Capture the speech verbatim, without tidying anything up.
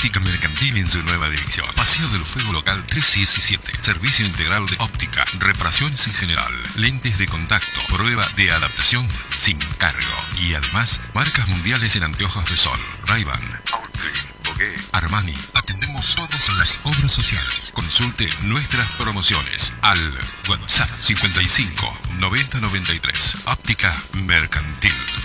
Óptica Mercantil en su nueva dirección. Paseo del Fuego Local trescientos diecisiete. Servicio integral de óptica, reparaciones en general, lentes de contacto, prueba de adaptación sin cargo. Y además, marcas mundiales en anteojos de sol. Ray-Ban, Bogué, Armani. Atendemos todas las obras sociales. Consulte nuestras promociones al WhatsApp cincuenta y cinco noventa noventa y tres. Óptica Mercantil.